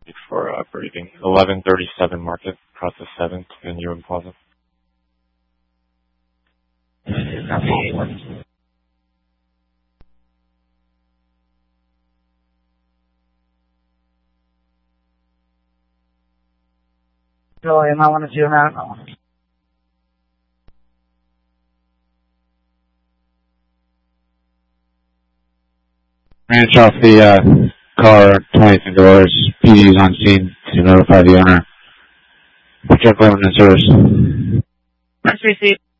For briefing. 1137 Market, process 7th in UN Plaza. So, you might want to zoom out. Branch off the car, 20 doors. PD's on scene to notify the owner. Check limit and service. Let's receive.